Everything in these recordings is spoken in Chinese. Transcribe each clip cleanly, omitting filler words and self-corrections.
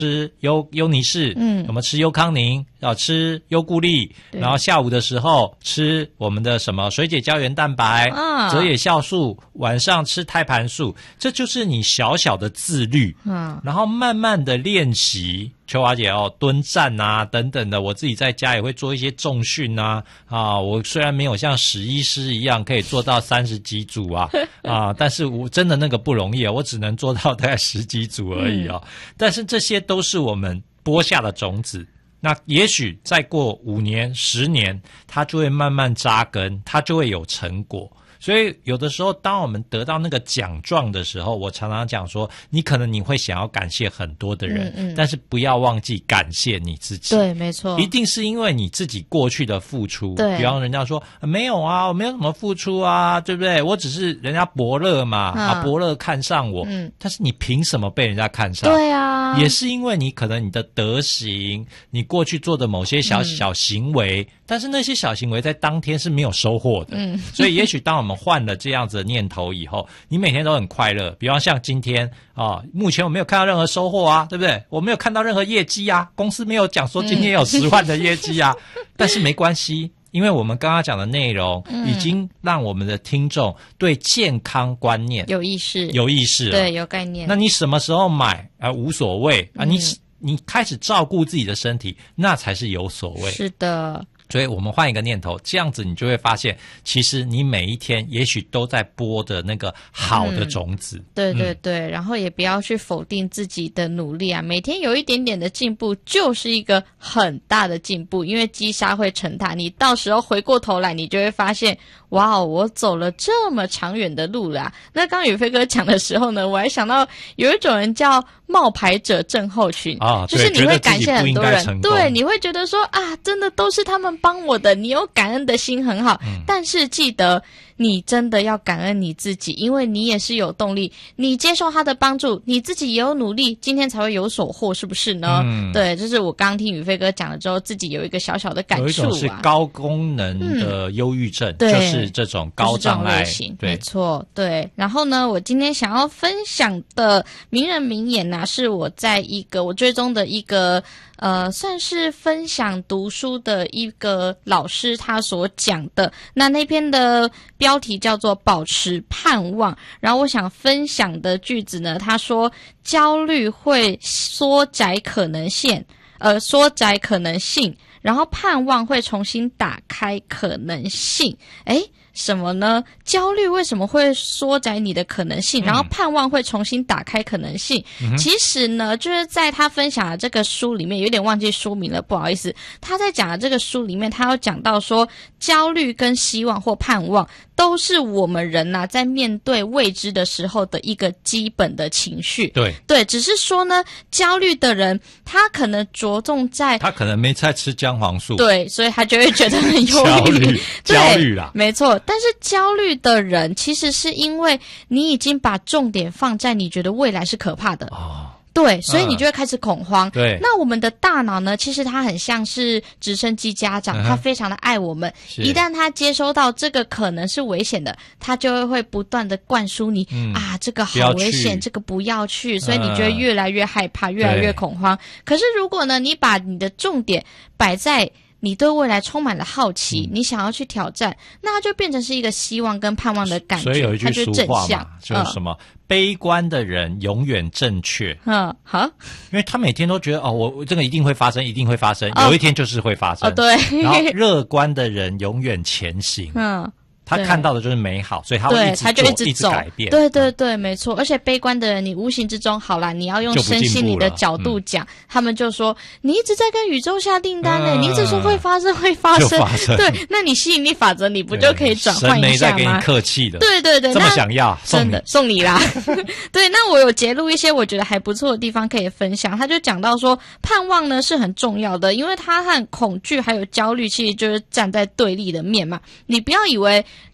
吃优尼氏，我们吃优康宁，要吃优固力，然后下午的时候吃我们的什么水解胶原蛋白、折野酵素，晚上吃胎盘素，这就是你小小的自律，然后慢慢的练习。秋华姐蹲站啊等等的，我自己在家也会做一些重训啊，我虽然没有像史医师一样可以做到30几组但是我真的那个不容易我只能做到大概10几组而已但是这些都是我们播下的种子，那也许再过5年10年它就会慢慢扎根，它就会有成果。所以有的时候当我们得到那个奖状的时候，我常常讲说你会想要感谢很多的人，但是不要忘记感谢你自己。 对，没错， 一定是因为你自己过去的付出。对，比方人家说没有我没有什么付出对不对？我只是人家伯乐嘛，伯乐看上我，但是你凭什么被人家看上？ 对啊， 也是因为你可能你的德行，你过去做的某些小行为，但是那些小行为在当天是没有收获的。所以也许当我们换了这样子的念头以后，你每天都很快乐。比方像今天目前我没有看到任何收获对不对？我没有看到任何业绩公司没有讲说今天有10万的业绩但是没关系，因为我们刚刚讲的内容已经让我们的听众对健康观念有意识了，对，有概念。 那你什么时候买无所谓你开始照顾自己的身体，那才是有所谓。 是的。 所以我们换一个念头，这样子你就会发现其实你每一天也许都在播的那个好的种子。 对对对，然后也不要去否定自己的努力每天有一点点的进步就是一个很大的进步，因为积沙会成塔，你到时候回过头来你就会发现哇我走了这么长远的路啦。那刚宇飞哥讲的时候呢，我还想到有一种人叫冒牌者症候群就是你会感谢很多人，对，你会觉得说真的都是他们帮我的，你有感恩的心很好，但是记得你真的要感恩你自己，因为你也是有动力，你接受他的帮助，你自己也有努力，今天才会有所获，是不是呢？对，这是我刚听宇飞哥讲了之后自己有一个小小的感触有一种是高功能的忧郁症，就是这种高障碍类型，没错，对。然后呢，我今天想要分享的名人名言是我在我追踪的一个算是分享读书的一个老师他所讲的，那篇的标题叫做保持盼望。然后我想分享的句子呢，他说焦虑会缩窄可能性，然后盼望会重新打开可能性。什么呢？焦虑为什么会缩窄你的可能性，然后盼望会重新打开可能性？其实呢，就是在他分享的这个书里面，有点忘记书名了，不好意思。他在讲的这个书里面，他有讲到说，焦虑跟希望或盼望都是我们人在面对未知的时候的一个基本的情绪。对，只是说呢，焦虑的人他可能着重在他可能没在吃姜黄素， 对，所以他就会觉得很忧虑焦虑啦， 没错。但是焦虑的人其实是因为你已经把重点放在你觉得未来是可怕的对，所以你就会开始恐慌。 对， 那我们的大脑呢，其实它很像是直升机家长，他非常的爱我们。一旦他接收到这个可能是危险的，他就会不断的灌输你这个好危险，这个不要去，所以你就会越来越害怕，越来越恐慌。可是如果呢，你把你的重点摆在你对未来充满了好奇，你想要去挑战，那它就变成是一个希望跟盼望的感觉。 所以有一句俗话嘛，就是什么悲观的人永远正确。因为他每天都觉得我这个一定会发生，一定会发生，有一天就是会发生。 对。 然后乐观的人永远前行。他看到的就是美好，所以他会一直改变。 对对对，没错。而且悲观的人，你无形之中好啦，你要用身心灵的角度讲，他们就说你一直在跟宇宙下订单你一直说会发生会发生，对，那你吸引力法则你不就可以转换一下吗？神没在给你客气的， 对对对， 这么想要送你啦。对，那我有截录一些我觉得还不错的地方可以分享。他就讲到说，盼望呢是很重要的，因为它和恐惧还有焦虑其实就是站在对立的面嘛。你不要以为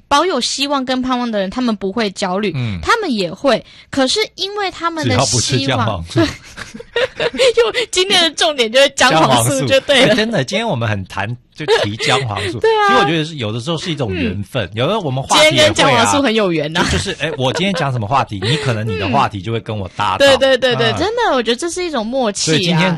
保有希望跟盼望的人，他们不会焦虑，他们也会。可是因为他们的希望， 只要不吃姜黄素， 就今天的重点就是姜黄素就对了。 真的，今天我们很谈就提姜黄素， 对啊。 其实我觉得是有的时候是一种缘分，有的我们话题今天跟姜黄素很有缘呐。 就是我今天讲什么话题，你可能你的话题就会跟我搭到。 对，真的，我觉得这是一种默契啊。 所以今天